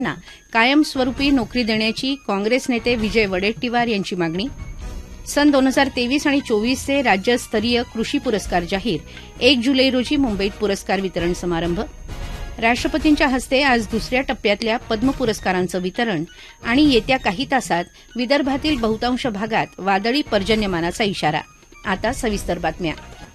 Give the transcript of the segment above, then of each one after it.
ना कायमस्वरूपी नोकरी देण्याची काँग्रेस नेते विजय वडेट्टीवार यांची मागणी. सन 2023 आणि 24चे राज्यस्तरीय कृषी पुरस्कार जाहीर. 1 जुलै रोजी मुंबईत पुरस्कार वितरण समारंभ. राष्ट्रपतींच्या हस्ते आज दुसऱ्या टप्प्यातल्या पद्म पुरस्कारांचं वितरण आणि येत्या काही तासात विदर्भातील बहुतांश भागात वादळी पर्जन्यमानाचा इशारा. आता सविस्तर बातम्या.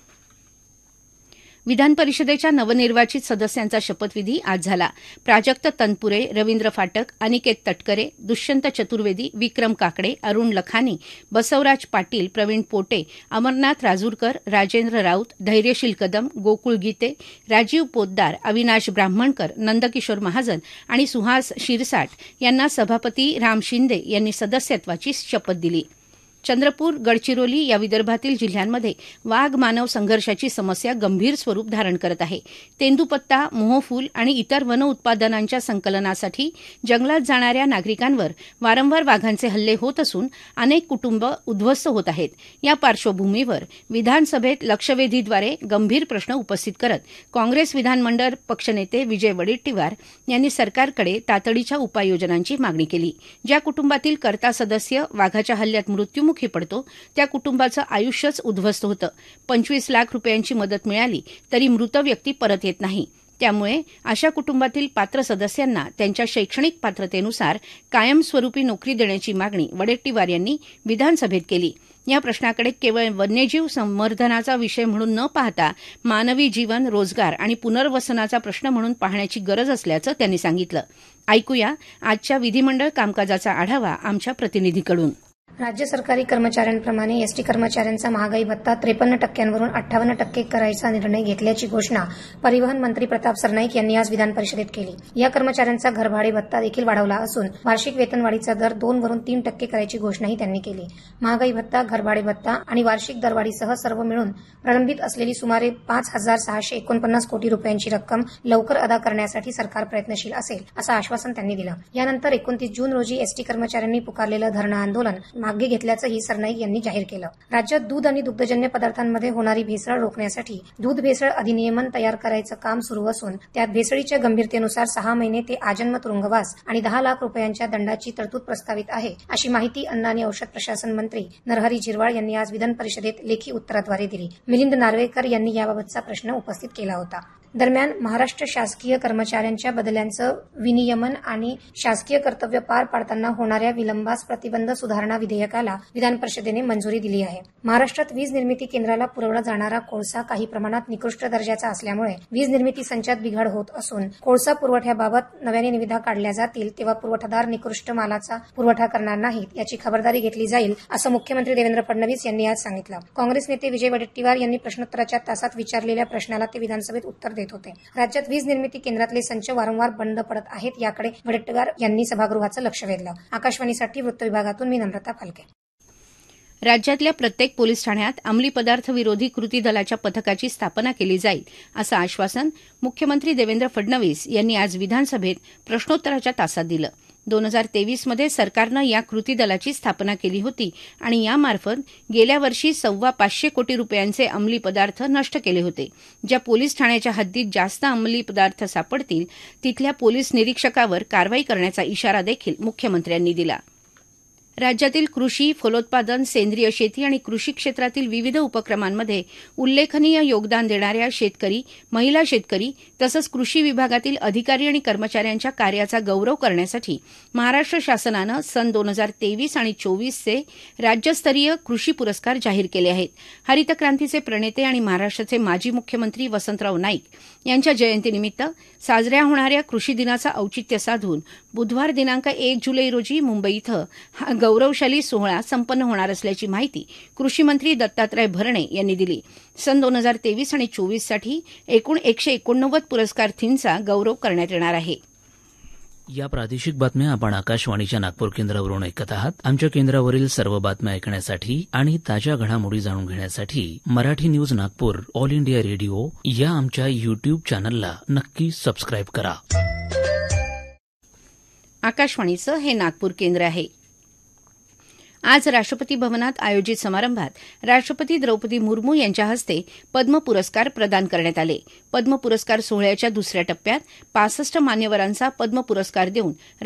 विधान परिषदेच्या नवनिर्वाचित सदस्यांचा शपथविधी आज झाला. प्राजक्त तनपुरे, रवींद्र फाटक, अनिकेत तटकरे, दुष्यंत चतुर्वेदी, विक्रम काकडे, अरुण लखानी, बसवराज पाटील, प्रवीण पोटे, अमरनाथ राजूरकर, राजेंद्र राऊत, धैर्यशील कदम, गोकुळ गीते, राजीव पोद्दार, अविनाश ब्राह्मणकर, नंदकिशोर महाजन आणि सुहास शिरसाट यांना सभापती राम शिंदे यांनी सदस्यत्वाची शपथ दिली. चंद्रपूर, गडचिरोली या विदर्भातील जिल्ह्यांमध्ये वाघ मानव संघर्षाची समस्या गंभीर स्वरूप धारण करत आहे. तेंदूपत्ता, मोहफूल आणि इतर वन उत्पादनांच्या संकलनासाठी जंगलात जाणाऱ्या नागरिकांवर वारंवार वाघांचे हल्ले होत असून अनेक कुटुंब उद्ध्वस्त होत आहेत. या पार्श्वभूमीवर विधानसभेत लक्षवेधीद्वारे गंभीर प्रश्न उपस्थित करत काँग्रेस विधानमंडळ पक्षनेते विजय वडेट्टीवार यांनी सरकारकडे तातडीच्या उपाययोजनांची मागणी केली. ज्या कुटुंबातील कर्ता सदस्य वाघाच्या हल्ल्यात मृत्यूमुखी पडतो त्या कुटुंबाचं आयुष्यच उद्ध्वस्त होतं. 25 लाख रुपयांची मदत मिळाली तरी मृत व्यक्ती परत येत नाही. त्यामुळे अशा कुटुंबातील पात्र सदस्यांना त्यांच्या शैक्षणिक पात्रतेनुसार कायमस्वरूपी नोकरी देण्याची मागणी वडेट्टीवार यांनी विधानसभेत केली. या प्रश्नाकडे केवळ वन्यजीव संवर्धनाचा विषय म्हणून न पाहता मानवी जीवन, रोजगार आणि पुनर्वसनाचा प्रश्न म्हणून पाहण्याची गरज असल्याचं त्यांनी सांगितलं. ऐकूया आजच्या विधिमंडळ कामकाजाचा आढावा आमच्या प्रतिनिधीकडून. राज्य सरकारी कर्मचाऱ्यांप्रमाणे एसटी कर्मचाऱ्यांचा महागाई भत्ता 53% वरून 58% करायचा निर्णय घेतल्याची घोषणा परिवहन मंत्री प्रताप सरनाईक यांनी आज विधान परिषदेत केली. या कर्मचाऱ्यांचा घरभाडे भत्ता देखील वाढवला असून वार्षिक वेतनवाढीचा दर 2 वरून 3% करायची घोषणाही त्यांनी केली. महागाई भत्ता, घरभाडे भत्ता आणि वार्षिक दरवाढीसह सर्व मिळून प्रलंबित असलेली सुमारे 5,649 कोटी रुपयांची रक्कम लवकर अदा करण्यासाठी सरकार प्रयत्नशील असेल असं आश्वासन त्यांनी दिलं. यानंतर 29 जून रोजी एसटी कर्मचाऱ्यांनी पुकारलेलं धरणं आंदोलन मागे घेतल्याचंही सरनाईक यांनी जाहीर केलं. राज्यात दूध आणि दुग्धजन्य पदार्थांमध्ये होणारी भेसळ रोखण्यासाठी दूध भेसळ अधिनियमन तयार करायचं काम सुरू असून त्यात भेसळीच्या गंभीरतेनुसार 6 महिने ते आजन्म तुरुंगवास आणि 10 लाख रुपयांच्या दंडाची तरतूद प्रस्तावित आहे, अशी माहिती अन्न आणि औषध प्रशासन मंत्री नरहरी झिरवाळ यांनी आज विधान परिषदेत लेखी उत्तराद्वारे दिली. मिलिंद नार्वेकर यांनी याबाबतचा प्रश्न उपस्थित केला होता. दरम्यान महाराष्ट्र शासकीय कर्मचाऱ्यांच्या बदल्यांचं विनियमन आणि शासकीय कर्तव्य पार पाडताना होणाऱ्या विलंबास प्रतिबंध सुधारणा विधेयकाला विधान परिषदेने मंजुरी दिली आहे. महाराष्ट्रात वीज निर्मिती केंद्राला पुरवला जाणारा कोळसा काही प्रमाणात निकृष्ट दर्जाचा असल्यामुळे वीज निर्मिती संचात बिघाड होत असून कोळसा पुरवठ्याबाबत नव्याने निविदा काढल्या जातील तेव्हा पुरवठादार निकृष्ट मालाचा पुरवठा करणार नाहीत याची खबरदारी घेतली जाईल असं मुख्यमंत्री देवेंद्र फडणवीस यांनी आज सांगितलं. काँग्रेस नेते विजय वडेट्टीवार यांनी प्रश्नोत्तराच्या तासात विचारलेल्या प्रश्नाला ते विधानसभेत उत्तर देत होते. राज्यात वीज निर्मिती केंद्रातले संच वारंवार बंद पडत आहेत याकडे वडेट्टीवार यांनी सभागृहाचं लक्ष वेधलं. आकाशवाणीसाठी वृत्त विभागातून मी नम्रता फालके. राज्यातल्या प्रत्येक पोलीस ठाण्यात अंमली पदार्थ विरोधी कृती दलाच्या पथकाची स्थापना केली जाईल असं आश्वासन मुख्यमंत्री देवेंद्र फडणवीस यांनी आज विधानसभेत प्रश्नोत्तराच्या तासात दिलं. 2023मध्ये सरकारनं या कृती दलाची स्थापना केली होती आणि यामार्फत गेल्या वर्षी 525 कोटी रुपयांचे अंमली पदार्थ नष्ट केले होते. ज्या पोलीस ठाण्याच्या हद्दीत जास्त अंमली पदार्थ सापडतील तिथल्या पोलीस निरीक्षकावर कारवाई करण्याचा इशारा देखील मुख्यमंत्र्यांनी दिला. राज्यातील कृषी, फलोत्पादन, सेंद्रिय शेती आणि कृषी क्षेत्रातील विविध उपक्रमांमध्ये उल्लेखनीय योगदान देणाऱ्या शेतकरी, महिला शेतकरी तसंच कृषी विभागातील अधिकारी आणि कर्मचाऱ्यांच्या कार्याचा गौरव करण्यासाठी महाराष्ट्र शासनानं सन 2023 आणि 24चे राज्यस्तरीय कृषी पुरस्कार जाहीर केले आहेत. हरित क्रांतीचे प्रणेते आणि महाराष्ट्राचे माजी मुख्यमंत्री वसंतराव नाईक यांच्या जयंतीनिमित्त साजऱ्या होणाऱ्या कृषी दिनाचं औचित्य साधून बुधवार दिनांक 1 जुलै रोजी मुंबई इथं हा गौरवशाली सोहळा संपन्न होणार असल्याची माहिती कृषी मंत्री दत्तात्रय भरणे यांनी दिली. सन 2023 आणि 24साठी एकूण 189 पुरस्कारार्थींचा गौरव करण्यात येणार आहे. या प्रादेशिक बातम्या आपण आकाशवाणीच्या नागपूर केंद्रावरून ऐकत आहात. आमच्या केंद्रावरील सर्व बातम्या ऐकण्यासाठी आणि ताज्या घडामोडी जाणून घेण्यासाठी Marathi news Nagpur all India radio या आमच्या युट्यूब चॅनलला नक्की सबस्क्राईब करा. आकाशवाणीचं हे नागपूर केंद्र आहे. आज राष्ट्रपती भवनात आयोजित समारंभात राष्ट्रपती द्रौपदी मुर्मू यांच्या हस्ते पद्म पुरस्कार प्रदान करण्यात आले. पद्म पुरस्कार सोहळ्याच्या दुसऱ्या टप्प्यात 65 मान्यवरांचा पद्म पुरस्कार देऊन